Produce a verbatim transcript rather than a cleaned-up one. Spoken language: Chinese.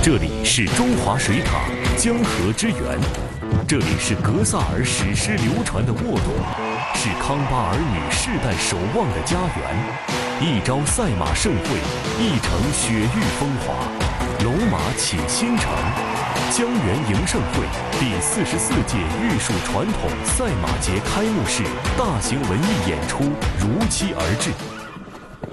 这里是中华水塔江河之源，这里是格萨尔史诗流传的沃土，是康巴儿女世代守望的家园。一朝赛马盛会，一城雪域风华，龙马启新城。江源迎盛会第四十四届玉树传统赛马节开幕式大型文艺演出如期而至。